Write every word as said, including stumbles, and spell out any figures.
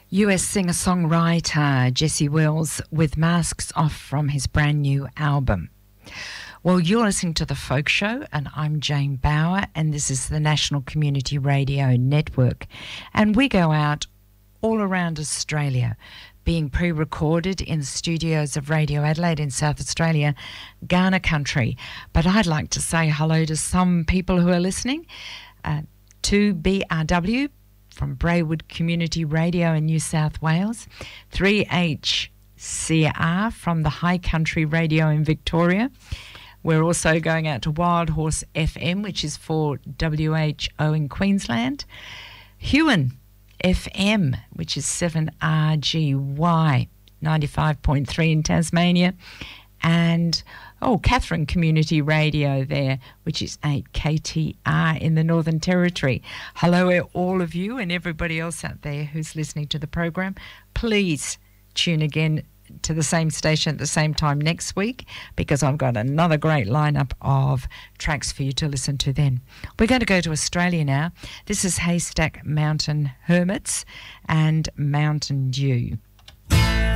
U S singer-songwriter Jesse Wells with Masks Off from his brand new album. Well, you're listening to The Folk Show, and I'm Jane Bauer, and this is the National Community Radio Network. And we go out all around Australia, being pre-recorded in the studios of Radio Adelaide in South Australia, Kaurna Country. But I'd like to say hello to some people who are listening uh, to B R W, from Braywood Community Radio in New South Wales, three H C R from the High Country Radio in Victoria. We're also going out to Wild Horse F M, which is for W H O in Queensland, Huon F M, which is seven R G Y, ninety-five point three in Tasmania, and oh, Catherine Community Radio there, which is eight K T R in the Northern Territory. Hello, all of you and everybody else out there who's listening to the program. Please tune again to the same station at the same time next week, because I've got another great lineup of tracks for you to listen to then. We're going to go to Australia now. This is Haystack Mountain Hermits and Mountain Dew.